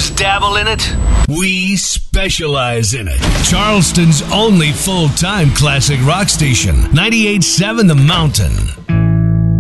just dabble in it. We specialize in it. Charleston's only full-time classic rock station, 98.7 The Mountain.